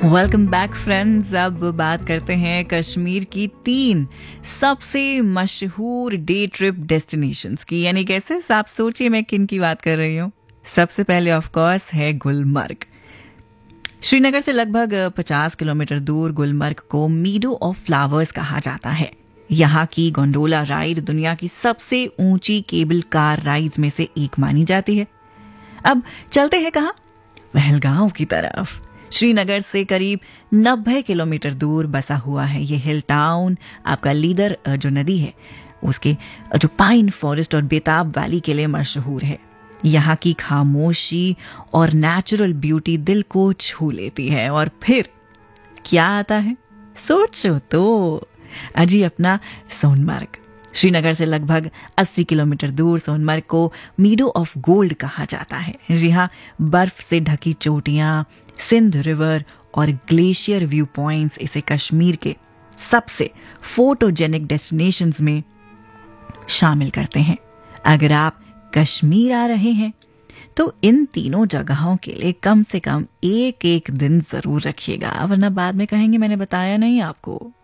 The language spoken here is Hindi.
Welcome back friends. अब बात करते हैं कश्मीर की 3 सबसे मशहूर डे ट्रिप डेस्टिनेशंस की। यानी कैसे, आप सोचिए मैं किन की बात कर रही हूँ। सबसे पहले ऑफ कोर्स है गुलमर्ग। श्रीनगर से लगभग 50 किलोमीटर दूर गुलमर्ग को मीडो ऑफ फ्लावर्स कहा जाता है। यहाँ की गोंडोला राइड दुनिया की सबसे ऊंची केबल कार राइड्स में से एक मानी जाती है। अब चलते हैं कहाँ? पहलगांव की तरफ। श्रीनगर से करीब 90 किलोमीटर दूर बसा हुआ है ये हिल टाउन। आपका लीडर जो नदी है उसके जो पाइन फॉरेस्ट और बेताब वैली के लिए मशहूर है। यहाँ की खामोशी और नेचुरल ब्यूटी दिल को छू लेती है। और फिर क्या आता है, सोचो तो, अजी अपना सोनमर्ग। श्रीनगर से लगभग 80 किलोमीटर दूर सोनमर्ग को मीडो ऑफ गोल्ड कहा जाता है। जी हाँ, बर्फ से ढकी चोटियां, सिंध रिवर और ग्लेशियर व्यू पॉइंट्स इसे कश्मीर के सबसे फोटोजेनिक डेस्टिनेशंस में शामिल करते हैं। अगर आप कश्मीर आ रहे हैं तो इन तीनों जगहों के लिए कम से कम एक दिन जरूर रखिएगा, वरना बाद में कहेंगे मैंने बताया नहीं आपको।